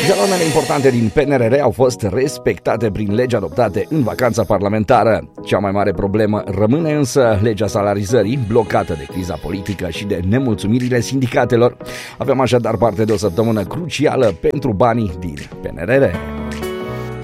Jalonele importante din PNRR au fost respectate prin legi adoptate în vacanța parlamentară. Cea mai mare problemă rămâne însă legea salarizării, blocată de criza politică și de nemulțumirile sindicatelor. Avem așadar parte de o săptămână crucială pentru banii din PNRR.